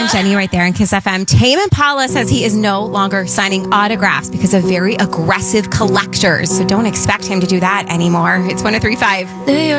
and Jenny right there in Kiss FM. Tame Impala says he is no longer signing autographs because of very aggressive collectors. So don't expect him to do that anymore. It's 103.5.